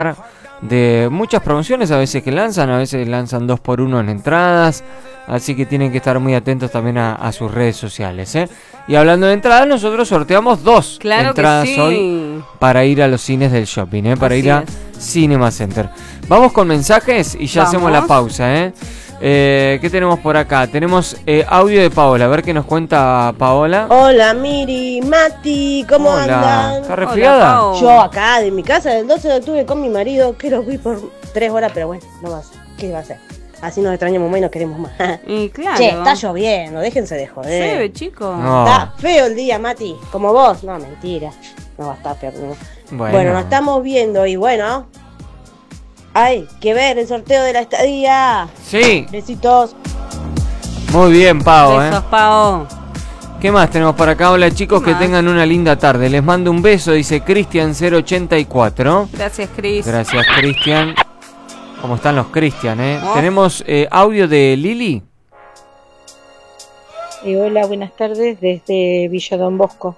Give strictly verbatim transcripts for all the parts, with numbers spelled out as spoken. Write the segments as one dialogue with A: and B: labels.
A: par de muchas promociones, a veces que lanzan, a veces lanzan dos por uno en entradas, así que tienen que estar muy atentos también a, a sus redes sociales, ¿eh? Y hablando de entradas, nosotros sorteamos dos
B: claro
A: entradas
B: que sí.
A: hoy para ir a los cines del shopping, ¿eh? Para
B: Así
A: ir a
B: es.
A: Cinema Center. Vamos con mensajes y ya
B: Vamos.
A: hacemos la pausa, ¿eh? Eh, ¿Qué tenemos por acá? Tenemos eh, audio de Paola, a ver qué nos cuenta Paola.
C: Hola Miri, Mati, ¿cómo
A: Hola.
C: andan?
A: ¿Está resfriada?
B: Hola, Pau.
C: Yo acá de mi casa del doce de octubre con mi marido, que lo vi por tres horas, pero bueno, no va a ser. ¿Qué va a ser? Así nos extrañamos más y nos queremos más.
B: Y claro.
C: Che, está lloviendo, déjense de
B: Se
C: joder.
B: ve, chico.
A: No.
C: Está feo el día, Mati, como vos. No, mentira. No va a estar feo. No.
A: Bueno.
C: Bueno, nos estamos viendo y bueno, hay que ver el sorteo de la estadía.
A: Sí,
C: Besitos.
A: muy bien, Pau, ¿eh?
B: Besos, Pau.
A: ¿Qué más tenemos por acá? Hola chicos,
B: ¿Qué
A: que
B: más?
A: tengan una linda tarde. Les mando un beso, dice Cristian cero ochenta y cuatro.
B: Gracias, Cris.
A: Gracias, Cristian. ¿Cómo están los Cristian, eh?
B: Oh.
A: Tenemos eh, audio de Lili.
D: Eh, hola, buenas tardes desde Villa Don Bosco.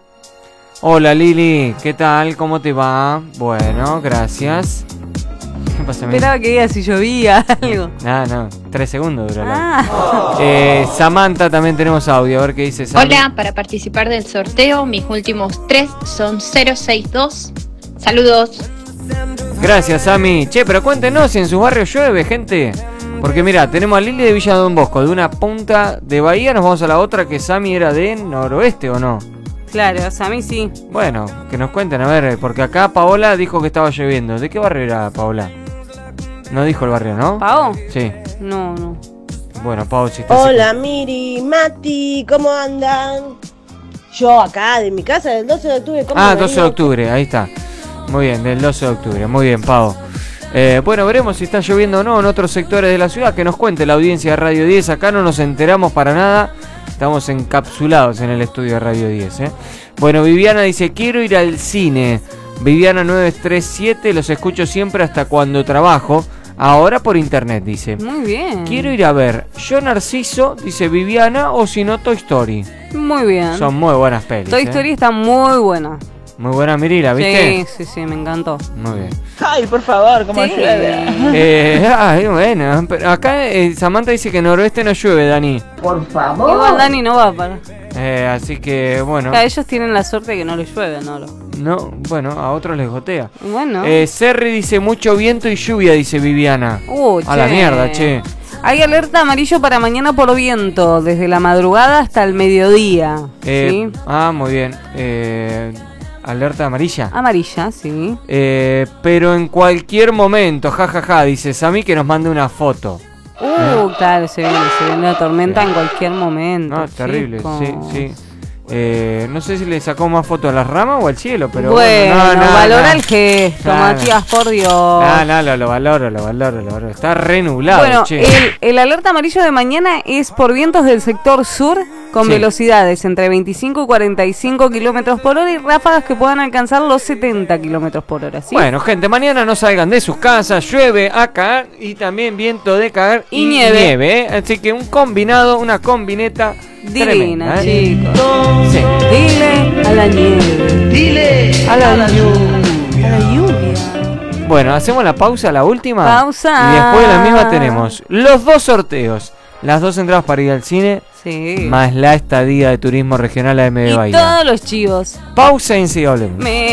A: Hola Lili, ¿qué tal? ¿Cómo te va? Bueno, gracias. ¿Qué pasa, Mili?
B: Esperaba que diga si llovía algo.
A: No, no, tres segundos duró la...
B: Ah,
A: Eh, Samantha, también tenemos audio, a ver qué dice Samantha.
E: Hola, para participar del sorteo, mis últimos tres son cero seis dos. Saludos.
A: Gracias, Sami. Che, pero cuéntenos si en sus barrios llueve, gente. Porque mira, tenemos a Lili de Villa Don Bosco, de una punta de Bahía, nos vamos a la otra, que Sami era de noroeste, ¿o no?
B: claro, o sea, a mí sí.
A: Bueno, que nos cuenten, a ver, porque acá Paola dijo que estaba lloviendo. ¿De qué barrio era Paola? No dijo el barrio, ¿no?
B: ¿Pau?
A: Sí.
B: No, no.
A: Bueno, Pau, si estás...
C: Hola Miri, Mati, ¿cómo andan? Yo acá de mi casa del doce de octubre con mi
A: Ah,
C: marido.
A: doce de octubre, ahí está. Muy bien, del doce de octubre. Muy bien, Pau. Eh, bueno, veremos si está lloviendo o no en otros sectores de la ciudad. Que nos cuente la audiencia de Radio diez. Acá no nos enteramos para nada. Estamos encapsulados en el estudio de Radio diez, ¿eh? Bueno, Viviana dice, quiero ir al cine. Viviana nueve tres siete, los escucho siempre hasta cuando trabajo. Ahora por internet, dice.
B: Muy bien.
A: Quiero ir a ver Yo Narciso, dice Viviana, o si no Toy Story.
B: Muy bien.
A: Son muy buenas pelis.
B: Toy
A: ¿eh?
B: Story está muy buena.
A: Muy buena, Mirila, ¿viste?
B: Sí, sí, sí, me encantó.
A: Muy bien.
D: Ay, por favor, como
B: Sí.
D: llueve.
A: Eh, ay, bueno, pero acá eh, Samantha dice que en noroeste no llueve, Dani.
D: Por favor.
B: Igual Dani no va para.
A: Eh, así que, bueno,
B: A ellos tienen la suerte de que no les llueve, ¿no?
A: no, bueno, a otros les gotea.
B: Bueno.
A: Eh, Serri dice mucho viento y lluvia, dice Viviana.
B: Uh,
A: A la
B: che.
A: mierda, che.
B: Hay alerta amarillo para mañana por viento, desde la madrugada hasta el mediodía.
A: Eh,
B: ¿Sí?
A: Ah, muy bien. Eh, alerta amarilla.
B: Amarilla, sí.
A: Eh, pero en cualquier momento, jajaja, ja, ja, dice Sami que nos mande una foto.
B: Uh, claro, se viene, se viene una tormenta en cualquier momento.
A: No, terrible,
B: chicos.
A: sí, sí. Eh, no sé si le sacó más fotos a las ramas o al cielo, pero
B: Bueno,
A: bueno, no, no,
B: valora
A: no.
B: el gesto,
A: No, no.
B: Matías, por Dios.
A: No, no, lo, lo valoro, lo valoro, lo valoro. Está re nublado,
B: Bueno,
A: che.
B: el, el alerta amarillo de mañana es por vientos del sector sur con
A: Sí.
B: velocidades entre veinticinco y cuarenta y cinco kilómetros por hora y ráfagas que puedan alcanzar los setenta kilómetros por hora, ¿sí?
A: Bueno, gente, mañana no salgan de sus casas, llueve a cagar y también viento de cagar y,
B: Y nieve.
A: ¿eh? Así que un combinado, una combineta
B: Divina,
A: tremenda, ¿eh?
B: chicos.
A: Sí.
B: Dile a la nieve.
D: Dile
A: A la lluvia.
B: A la lluvia.
A: Bueno, hacemos la pausa, la última.
B: Pausa.
A: Y después de la misma tenemos los dos sorteos. Las dos entradas para ir al cine,
B: Sí.
A: más la estadía de turismo regional A M de
B: Y
A: Bahía.
B: todos los chivos.
A: Pausa y enseguida hablemos.
B: Me